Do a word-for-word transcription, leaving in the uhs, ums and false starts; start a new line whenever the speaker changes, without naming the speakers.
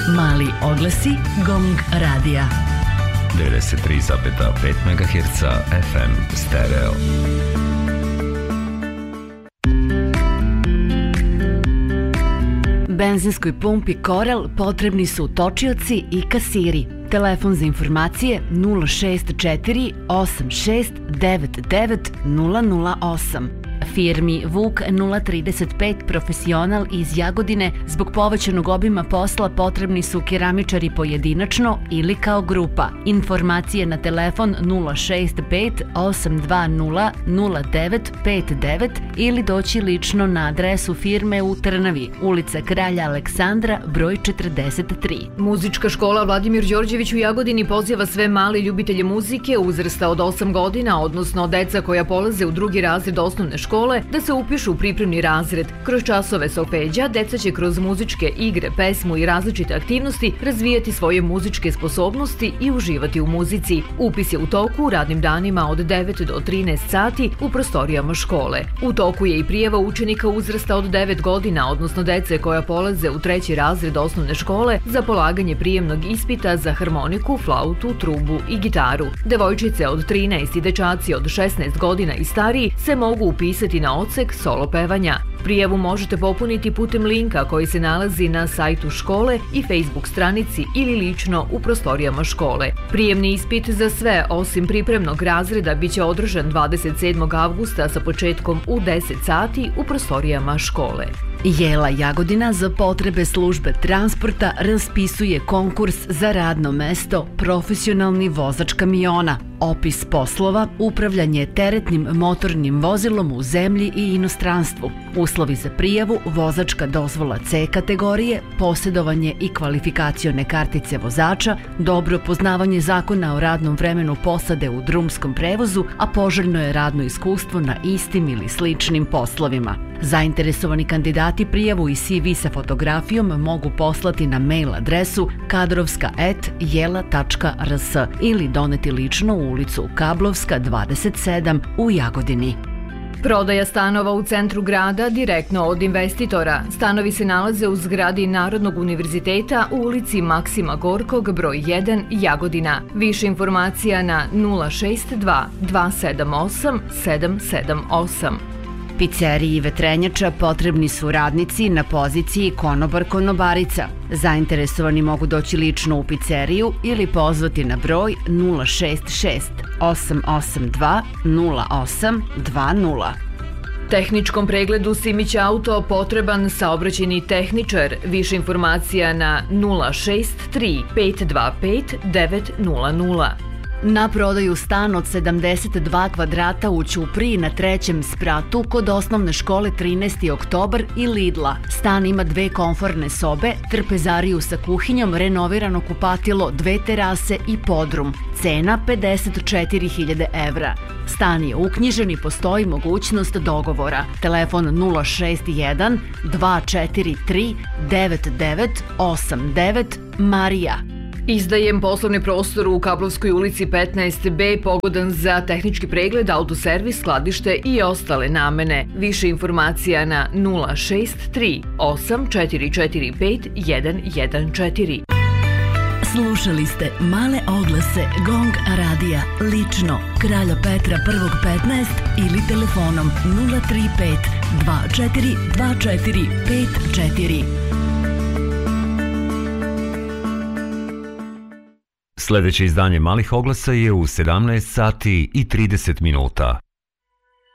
Mali oglasi Gong radija.
devedeset tri zarez pet megaherca F M stereo.
Benzinskoj pumpi Korel potrebni su točioci i kasiri. Telefon za informacije nula šest četiri osam šest devet devet nula nula osam. Firmi Vuk nula trideset pet Profesional iz Jagodine zbog povećanog obima posla potrebni su keramičari pojedinačno ili kao grupa. Informacije na telefon nula šest pet osam dva nula nula devet pet devet ili doći lično na adresu firme u Trnavi, ulica Kralja Aleksandra, broj četrdeset tri.
Muzička škola Vladimir Đorđević u Jagodini poziva sve male ljubitelje muzike uzrasta od osam godina, odnosno deca koja polaze u drugi razred osnovne škole, da se upišu u pripremni razred. Kroz časove solfeđa, deca će kroz muzičke igre, pesmu i različite aktivnosti razvijati svoje muzičke sposobnosti i uživati u muzici. Upis je u toku radnim danima od devet do trinaest sati u prostorijama škole. U toku je i prijava učenika uzrasta od devet godina, odnosno dece koja polaze u treći razred osnovne škole za polaganje prijemnog ispita za harmoniku, flautu, trubu i gitaru. Devojčice od trinaest i dečaci od šesnaest godina i stariji se mogu upisati na odsek solo pevanja. Prijavu možete popuniti putem linka koji se nalazi na sajtu škole i Facebook stranici ili lično u prostorijama škole. Prijemni ispit za sve, osim pripremnog razreda, biće održan dvadeset sedmog avgusta sa početkom u deset sati u prostorijama škole.
Jela Jagodina za potrebe službe transporta raspisuje konkurs za radno mesto profesionalni vozač kamiona. Opis poslova, upravljanje teretnim motornim vozilom u zemlji i inostranstvu. Uslovi za prijavu, vozačka dozvola C kategorije, posjedovanje i kvalifikacione kartice vozača, dobro poznavanje zakona o radnom vremenu posade u drumskom prevozu, a poželjno je radno iskustvo na istim ili sličnim poslovima. Zainteresovani kandidati prijavu i C V sa fotografijom mogu poslati na mail adresu kadrovska et jela tačka r s ili doneti lično u ulicu Kablovska dvadeset sedam u Jagodini.
Prodaja stanova u centru grada direktno od investitora. Stanovi se nalaze u zgradi Narodnog univerziteta u ulici Maksima Gorkog, broj jedan, Jagodina. Više informacija na nula šest dva dva sedam osam sedam sedam osam.
Pizzeriji Vetrenjača potrebni su radnici na poziciji konobar-konobarica. Zainteresovani mogu doći lično u pizzeriju ili pozvati na broj nula šest šest osam osam dva nula osam dva nula.
Tehničkom pregledu Simić Auto potreban saobraćajni tehničar. Više informacija na nula šest tri pet dva pet devet nula nula.
Na prodaju stan od sedamdeset dva kvadrata u Ćupriji na trećem spratu kod osnovne škole trinaesti oktobar i Lidla. Stan ima dve komforne sobe, trpezariju sa kuhinjom, renovirano kupatilo, dve terase i podrum. Cena pedeset četiri hiljade evra. Stan je uknjižen i postoji mogućnost dogovora. Telefon nula šest jedan dva četiri tri devet devet osam devet Marija.
Izdajem poslovni prostor u Kablovskoj ulici petnaest B pogodan za tehnički pregled, autoservis, skladište i ostale namene. Više informacija na nula šest tri osam četiri četiri pet jedan jedan četiri.
Slušali ste male oglase Gong radija lično Kralja Petra prvog petnaest ili telefonom nula tri pet dva četiri dva četiri pet četiri.
Sljedeće izdanje malih oglasa je u sedamnaest sati i trideset minuta.